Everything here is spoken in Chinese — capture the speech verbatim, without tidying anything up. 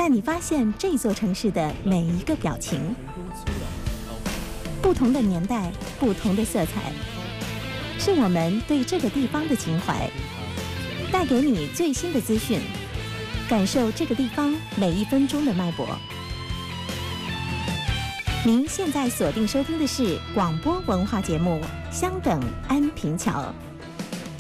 带你发现这座城市的每一个表情，不同的年代，不同的色彩，是我们对这个地方的情怀。带给你最新的资讯，感受这个地方每一分钟的脉搏。您现在锁定收听的是广播文化节目《香港安平桥》。